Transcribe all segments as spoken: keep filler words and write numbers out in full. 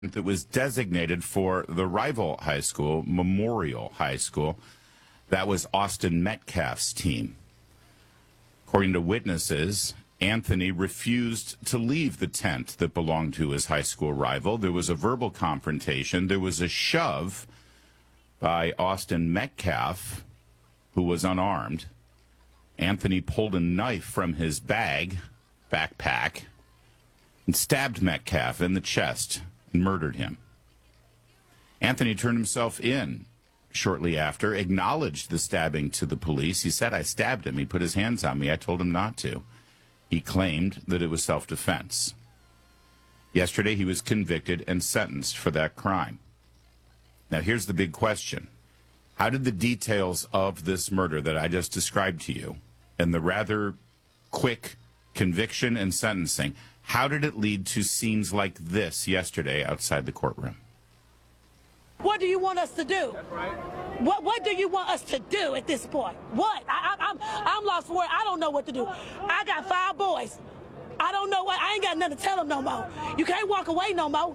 that was designated for the rival high school, Memorial High School. That was Austin Metcalf's team. According to witnesses, Anthony refused to leave the tent that belonged to his high school rival. There was a verbal confrontation. There was a shove by Austin Metcalf, who was unarmed. Anthony pulled a knife from his bag, backpack, and stabbed Metcalf in the chest and murdered him. Anthony turned himself in shortly after, acknowledged the stabbing to the police. He said, "I stabbed him. He put his hands on me. I told him not to." He claimed that it was self-defense. Yesterday, he was convicted and sentenced for that crime. Now, here's the big question. How did the details of this murder that I just described to you and the rather quick conviction and sentencing, how did it lead to scenes like this yesterday outside the courtroom? What do you want us to do? That's right. What What do you want us to do at this point? What? I, I, I'm I'm lost for words. I don't know what to do. I got five boys. I don't know what. I ain't got nothing to tell them no more. You can't walk away no more.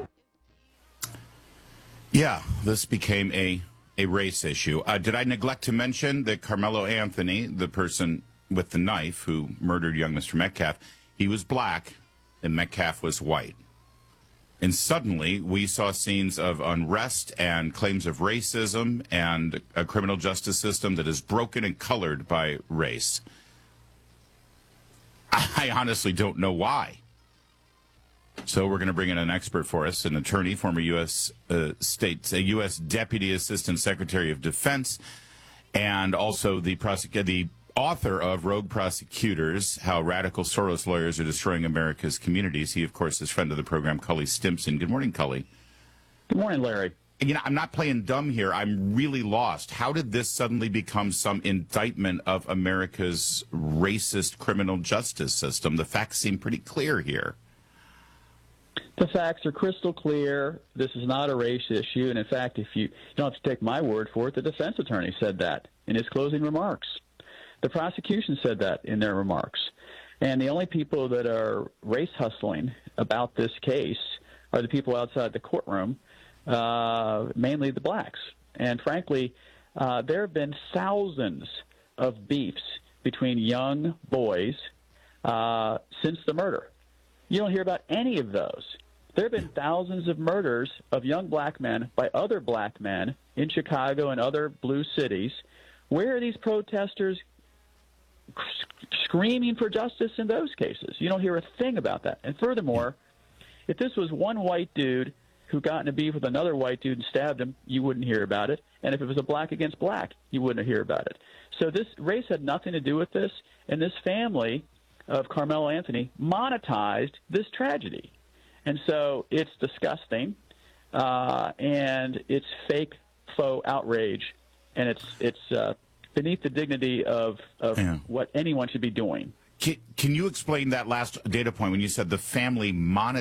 Yeah, this became a a race issue. Uh, did I neglect to mention that Carmelo Anthony, the person with the knife who murdered young Mister Metcalf, he was black and Metcalf was white. And suddenly we saw scenes of unrest and claims of racism and a criminal justice system that is broken and colored by race. I honestly don't know why. So we're going to bring in an expert for us, an attorney, former U S Uh, State, a U S Deputy Assistant Secretary of Defense, and also the prosec- the author of Rogue Prosecutors, How Radical Soros Lawyers Are Destroying America's Communities. He, of course, is friend of the program, Cully Stimson. Good morning, Cully. Good morning, Larry. You know, I'm not playing dumb here. I'm really lost. How did this suddenly become some indictment of America's racist criminal justice system? The facts seem pretty clear here. The facts are crystal clear. This is not a race issue. And, in fact, if you, you don't have to take my word for it, the defense attorney said that in his closing remarks. The prosecution said that in their remarks. And the only people that are race hustling about this case are the people outside the courtroom, uh, mainly the blacks. And frankly, uh, there have been thousands of beefs between young boys uh, since the murder. You don't hear about any of those. There have been thousands of murders of young black men by other black men in Chicago and other blue cities. Where are these protesters screaming for justice in those cases? You don't hear a thing about that. And furthermore, if this was one white dude who got in a beef with another white dude and stabbed him, you wouldn't hear about it. And if it was a black against black, you wouldn't hear about it. So this race had nothing to do with this, and this family of Carmelo Anthony monetized this tragedy. And so it's disgusting, uh, and it's fake, faux outrage, and it's it's uh, beneath the dignity of, of yeah. what anyone should be doing. Can, can you explain that last data point when you said the family monetized